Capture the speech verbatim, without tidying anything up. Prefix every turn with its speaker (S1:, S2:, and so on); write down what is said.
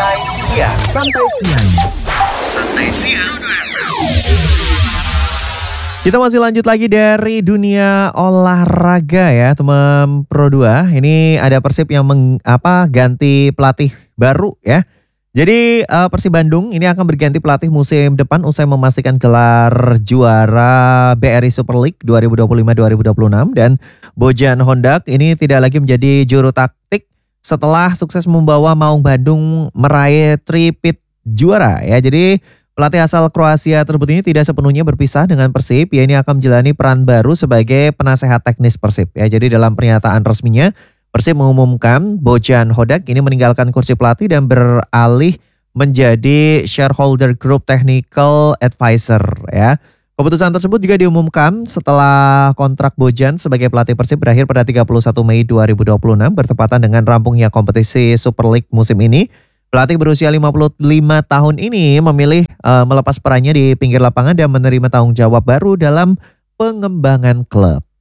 S1: Santai Siang.
S2: Santai Siang.
S1: Santai Siang.
S3: Kita masih lanjut lagi dari dunia olahraga ya teman Pro dua. Ini ada Persib yang meng, apa ganti pelatih baru ya. Jadi uh, Persib Bandung ini akan berganti pelatih musim depan usai memastikan gelar juara B R I Super League dua ribu dua puluh lima dua ribu dua puluh enam dan Bojan Hondak ini tidak lagi menjadi juru taktik setelah sukses membawa Maung Bandung meraih tripit juara ya. Jadi pelatih asal Kroasia tersebut ini tidak sepenuhnya berpisah dengan Persib. Ia ini akan menjalani peran baru sebagai penasehat teknis Persib ya. Jadi dalam pernyataan resminya Persib mengumumkan Bojan Hondak ini meninggalkan kursi pelatih dan beralih menjadi shareholder group technical advisor ya. Keputusan tersebut juga diumumkan setelah kontrak Bojan sebagai pelatih Persib berakhir pada tiga puluh satu Mei dua ribu dua puluh enam bertepatan dengan rampungnya kompetisi Super League musim ini. Pelatih berusia lima puluh lima tahun ini memilih uh, melepas perannya di pinggir lapangan dan menerima tanggung jawab baru dalam pengembangan klub.